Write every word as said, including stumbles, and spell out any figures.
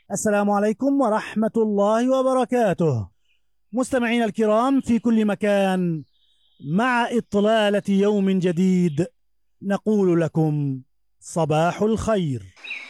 السلام عليكم ورحمة الله وبركاته. مستمعينا الكرام في كل مكان، مع إطلالة يوم جديد نقول لكم صباح الخير.